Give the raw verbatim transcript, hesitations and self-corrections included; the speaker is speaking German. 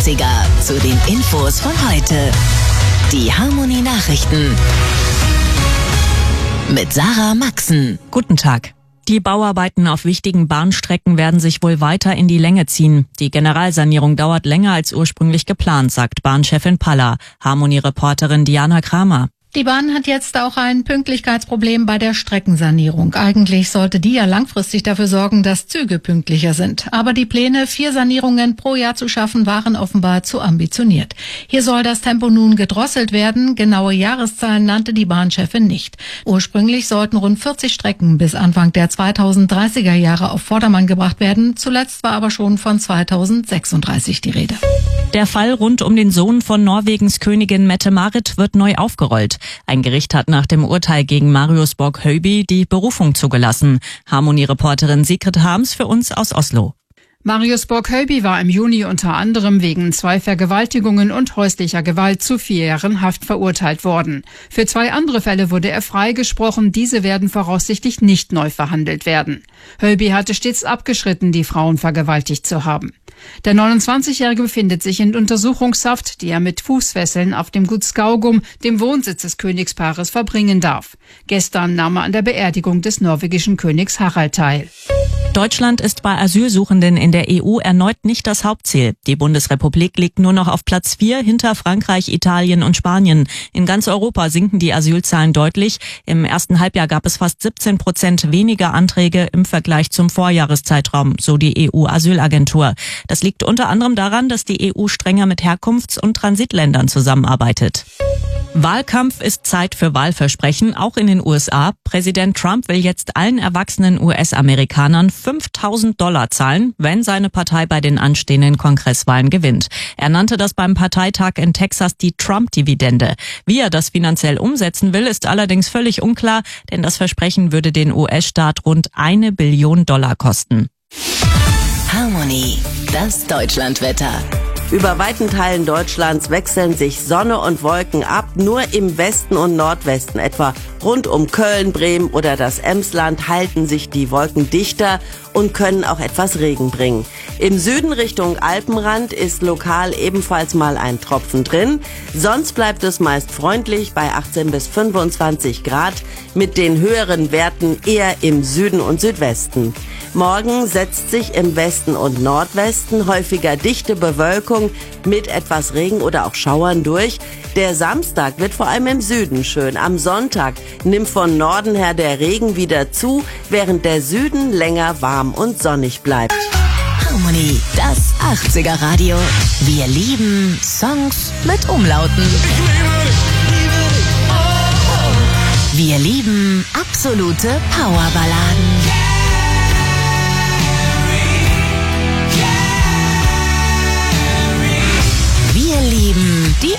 achtziger zu den Infos von heute. Die Harmony Nachrichten mit Sarah Maxen. Guten Tag. Die Bauarbeiten auf wichtigen Bahnstrecken werden sich wohl weiter in die Länge ziehen. Die Generalsanierung dauert länger als ursprünglich geplant, sagt Bahnchefin Palla. Harmony-Reporterin Diana Kramer. Die Bahn hat jetzt auch ein Pünktlichkeitsproblem bei der Streckensanierung. Eigentlich sollte die ja langfristig dafür sorgen, dass Züge pünktlicher sind. Aber die Pläne, vier Sanierungen pro Jahr zu schaffen, waren offenbar zu ambitioniert. Hier soll das Tempo nun gedrosselt werden. Genaue Jahreszahlen nannte die Bahnchefin nicht. Ursprünglich sollten rund vierzig Strecken bis Anfang der zweitausenddreißiger Jahre auf Vordermann gebracht werden. Zuletzt war aber schon von zweitausendsechsunddreißig die Rede. Der Fall rund um den Sohn von Norwegens Königin Mette-Marit wird neu aufgerollt. Ein Gericht hat nach dem Urteil gegen Marius Borg-Høiby die Berufung zugelassen. Harmony-Reporterin Sigrid Harms für uns aus Oslo. Marius Borg-Høiby war im Juni unter anderem wegen zwei Vergewaltigungen und häuslicher Gewalt zu vier Jahren Haft verurteilt worden. Für zwei andere Fälle wurde er freigesprochen. Diese werden voraussichtlich nicht neu verhandelt werden. Høiby hatte stets abgeschritten, die Frauen vergewaltigt zu haben. Der neunundzwanzigjährige befindet sich in Untersuchungshaft, die er mit Fußfesseln auf dem Gut Skaugum, dem Wohnsitz des Königspaares, verbringen darf. Gestern nahm er an der Beerdigung des norwegischen Königs Harald teil. Deutschland ist bei Asylsuchenden in der E U erneut nicht das Hauptziel. Die Bundesrepublik liegt nur noch auf Platz vier hinter Frankreich, Italien und Spanien. In ganz Europa sinken die Asylzahlen deutlich. Im ersten Halbjahr gab es fast siebzehn Prozent weniger Anträge im Vergleich zum Vorjahreszeitraum, so die E U-Asylagentur. Das liegt unter anderem daran, dass die E U strenger mit Herkunfts- und Transitländern zusammenarbeitet. Wahlkampf ist Zeit für Wahlversprechen, auch in den U S A. Präsident Trump will jetzt allen erwachsenen U S-Amerikanern fünftausend Dollar zahlen, wenn seine Partei bei den anstehenden Kongresswahlen gewinnt. Er nannte das beim Parteitag in Texas die Trump-Dividende. Wie er das finanziell umsetzen will, ist allerdings völlig unklar, denn das Versprechen würde den U S-Staat rund eine Billion Dollar kosten. Harmony, das Deutschlandwetter. Über weiten Teilen Deutschlands wechseln sich Sonne und Wolken ab. Nur im Westen und Nordwesten, etwa rund um Köln, Bremen oder das Emsland, halten sich die Wolken dichter und können auch etwas Regen bringen. Im Süden Richtung Alpenrand ist lokal ebenfalls mal ein Tropfen drin. Sonst bleibt es meist freundlich bei achtzehn bis fünfundzwanzig Grad, mit den höheren Werten eher im Süden und Südwesten. Morgen setzt sich im Westen und Nordwesten häufiger dichte Bewölkung mit etwas Regen oder auch Schauern durch. Der Samstag wird vor allem im Süden schön. Am Sonntag nimmt von Norden her der Regen wieder zu, während der Süden länger warm und sonnig bleibt. Harmony, das achtziger Radio. Wir lieben Songs mit Umlauten. Wir lieben absolute Powerballaden.